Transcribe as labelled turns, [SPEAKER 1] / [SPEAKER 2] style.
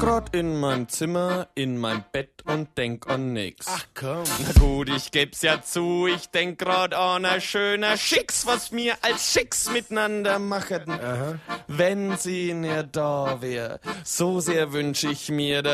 [SPEAKER 1] grad in meinem Zimmer, in meinem Bett und denk an nix.
[SPEAKER 2] Ach komm.
[SPEAKER 1] Na gut, ich geb's ja zu, ich denk grad an a schöner Schicks, was mir als Schicks miteinander machen.
[SPEAKER 2] Aha.
[SPEAKER 1] Wenn sie näher da wär, so sehr wünsch ich mir,